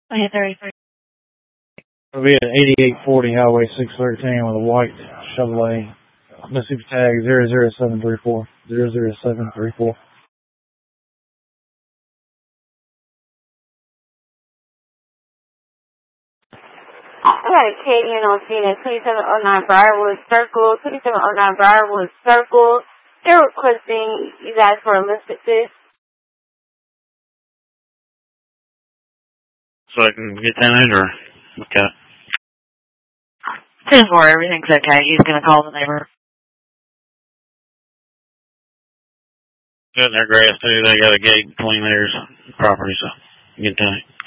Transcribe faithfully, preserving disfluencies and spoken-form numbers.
eight thirty-three. It'll be at eighty-eight forty Highway six thirteen with a white Chevrolet Mississippi tag zero zero seven three four. zero zero seven three four. I got a Katie in on scene at twenty-seven oh nine Briarwood Circle. twenty-seven oh nine Briarwood Circle. They're requesting you guys for a list assist. So I can get that in or okay. ten four, everything's okay. He's going to call the neighbor. Cutting their grass too. They got a gate between theirs property, so get that.